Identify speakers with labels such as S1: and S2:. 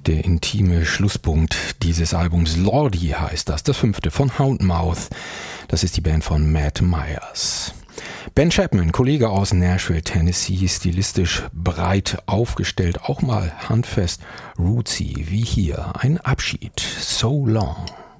S1: Der intime Schlusspunkt dieses Albums. Lordi heißt das 5. von Houndmouth. Das ist die Band von Matt Myers. Ben Chapman, Kollege aus Nashville, Tennessee, stilistisch breit aufgestellt, auch mal handfest rootsy, wie hier ein Abschied. So long.